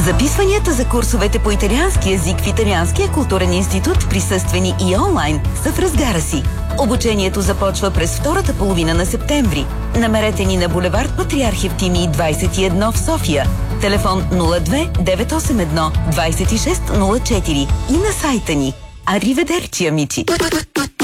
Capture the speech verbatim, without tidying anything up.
Записванията за курсовете по италиански език в Италианския културен институт, присъствени и онлайн, са в разгара си. Обучението започва през втората половина на септември. Намерете ни на булевард Патриарх Евтимий двадесет и едно в София. Телефон нула две девет осем едно двадесет и шест нула четири и на сайта ни. Ариведерчи, амичи!